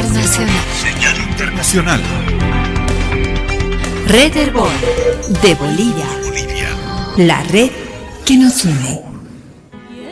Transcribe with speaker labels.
Speaker 1: internacional.
Speaker 2: Señal internacional.
Speaker 1: Red Herbol de Bolivia. La red que nos une.